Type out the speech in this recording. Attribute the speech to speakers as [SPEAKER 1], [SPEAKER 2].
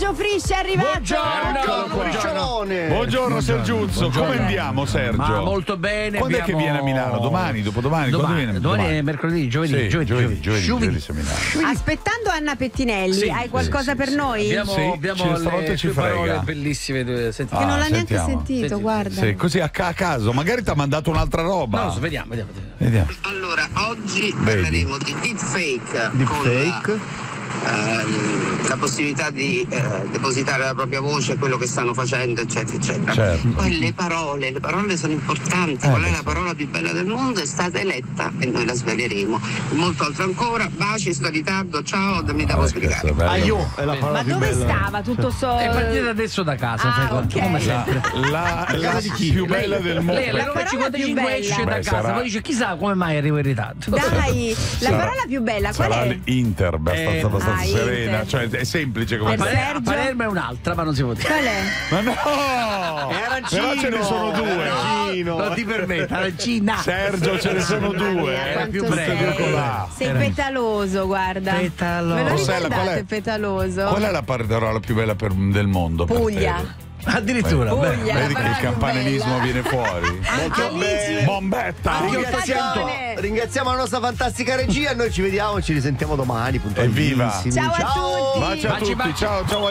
[SPEAKER 1] Sergio Frisci è arrivato.
[SPEAKER 2] Buongiorno Sergiuzzo, come andiamo Sergio?
[SPEAKER 3] Ma molto bene.
[SPEAKER 2] Quando è che viene a Milano? Domani, dopodomani? Quando viene?
[SPEAKER 3] Domani è mercoledì, giovedì.
[SPEAKER 2] Sì, giovedì siamo a Milano.
[SPEAKER 1] Aspettando Anna Pettinelli,
[SPEAKER 3] Sì,
[SPEAKER 1] hai qualcosa per noi?
[SPEAKER 3] Abbiamo
[SPEAKER 2] stavolta
[SPEAKER 3] le
[SPEAKER 2] ci
[SPEAKER 3] tue parole
[SPEAKER 2] frega.
[SPEAKER 3] bellissime. Senti.
[SPEAKER 1] Che non l'ha neanche
[SPEAKER 2] sentiamo.
[SPEAKER 1] sentito, guarda.
[SPEAKER 2] Sì, così a caso, magari ti ha mandato un'altra roba.
[SPEAKER 3] No, vediamo.
[SPEAKER 4] Allora, oggi parleremo di deepfake.
[SPEAKER 5] Deepfake?
[SPEAKER 4] La possibilità di depositare la propria voce, quello che stanno facendo, eccetera, eccetera.
[SPEAKER 2] Certo.
[SPEAKER 4] Poi le parole sono importanti. Qual è la parola più bella del mondo? È stata eletta e noi la sveleremo. Molto altro ancora. Baci, sto in ritardo. Ciao, mi devo spiegare.
[SPEAKER 5] È la parola
[SPEAKER 1] Ma
[SPEAKER 5] più
[SPEAKER 1] dove
[SPEAKER 5] bella.
[SPEAKER 1] stava tutto
[SPEAKER 3] È partita adesso da casa,
[SPEAKER 1] Ah,
[SPEAKER 3] fai conto,
[SPEAKER 1] ok.
[SPEAKER 3] come sempre.
[SPEAKER 2] La più bella del mondo.
[SPEAKER 3] Lei alle
[SPEAKER 1] La parola più
[SPEAKER 3] 9:55
[SPEAKER 1] bella.
[SPEAKER 3] esce da
[SPEAKER 2] Beh,
[SPEAKER 3] casa,
[SPEAKER 2] sarà-
[SPEAKER 3] poi dice chissà come mai arrivo in ritardo.
[SPEAKER 1] Dai, la
[SPEAKER 2] Sarà-
[SPEAKER 1] parola più bella qual
[SPEAKER 2] Sarà
[SPEAKER 1] è?
[SPEAKER 2] l'Inter, abbastanza
[SPEAKER 1] Ah,
[SPEAKER 2] serena,
[SPEAKER 1] Inter.
[SPEAKER 2] cioè è semplice come
[SPEAKER 1] Per
[SPEAKER 3] A
[SPEAKER 1] Sergio?
[SPEAKER 3] Palermo è un'altra, ma non si può dire.
[SPEAKER 1] Qual è?
[SPEAKER 2] Ma no!
[SPEAKER 5] È arancino!
[SPEAKER 2] Però ce ne sono due.
[SPEAKER 5] Arancino!
[SPEAKER 3] Non ti permetta, arancina.
[SPEAKER 2] Sergio, ce ne sono due.
[SPEAKER 3] Era più
[SPEAKER 1] Quanto
[SPEAKER 3] breve.
[SPEAKER 1] sei petaloso, guarda.
[SPEAKER 3] Petaloso.
[SPEAKER 1] Me lo
[SPEAKER 2] Cos'è la-
[SPEAKER 1] ricordate,
[SPEAKER 2] qual è?
[SPEAKER 1] petaloso?
[SPEAKER 2] Qual è la parola più bella del mondo? per
[SPEAKER 1] Puglia.
[SPEAKER 2] te?
[SPEAKER 3] Addirittura.
[SPEAKER 1] Puglia.
[SPEAKER 3] beh.
[SPEAKER 1] La
[SPEAKER 2] Vedi che
[SPEAKER 1] parola
[SPEAKER 2] il
[SPEAKER 1] più
[SPEAKER 2] campanilismo
[SPEAKER 1] bella.
[SPEAKER 2] viene fuori.
[SPEAKER 1] Amici,
[SPEAKER 2] Bombetta!
[SPEAKER 5] Ringraziamo la nostra fantastica regia. Noi ci vediamo, ci risentiamo domani.
[SPEAKER 2] Evviva.
[SPEAKER 5] puntualissimi.
[SPEAKER 1] Ciao a tutti.
[SPEAKER 2] Baci a
[SPEAKER 3] Baci,
[SPEAKER 2] tutti,
[SPEAKER 3] baci.
[SPEAKER 2] ciao ciao.